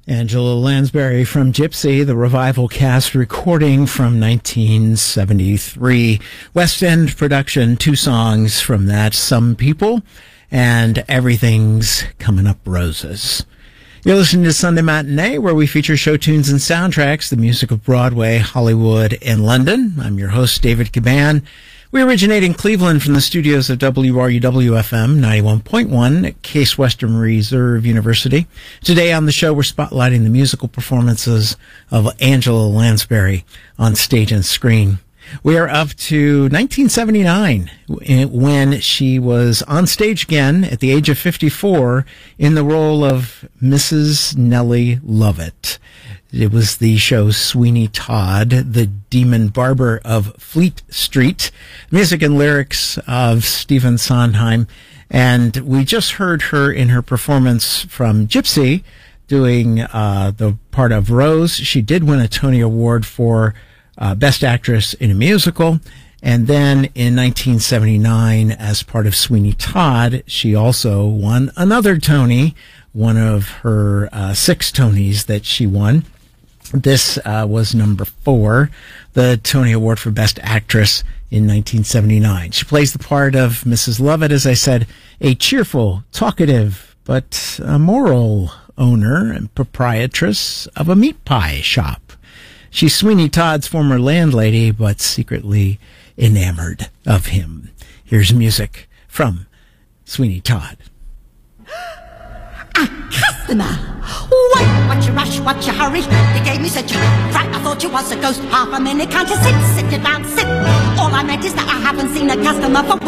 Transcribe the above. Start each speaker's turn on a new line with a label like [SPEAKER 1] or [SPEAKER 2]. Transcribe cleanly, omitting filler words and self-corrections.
[SPEAKER 1] Angela Lansbury from Gypsy, the revival cast recording from 1973. West End production, 2 songs from that, Some People and Everything's Coming Up Roses. You're listening to Sunday Matinee, where we feature show tunes and soundtracks, the music of Broadway, Hollywood, and London. I'm your host, David Caban. We originate in Cleveland from the studios of WRUW-FM 91.1 at Case Western Reserve University. Today on the show, we're spotlighting the musical performances of Angela Lansbury on stage and screen. We are up to 1979 when she was on stage again at the age of 54 in the role of Mrs. Nellie Lovett. It was the show Sweeney Todd, the Demon Barber of Fleet Street, music and lyrics of Stephen Sondheim. And we just heard her in her performance from Gypsy doing the part of Rose. She did win a Tony Award for Best Actress in a Musical. And then in 1979, as part of Sweeney Todd, she also won another Tony, one of her 6 Tonys that she won. This was number 4, the Tony Award for Best Actress in 1979. She plays the part of Mrs. Lovett, as I said, a cheerful, talkative, but moral owner and proprietress of a meat pie shop. She's Sweeney Todd's former landlady, but secretly enamored of him. Here's music from Sweeney Todd.
[SPEAKER 2] A customer! What's your rush, what's your hurry? They gave me such a fright, I thought you was a ghost. Half a minute, can't you sit down, sit. All I meant is that I haven't seen a customer for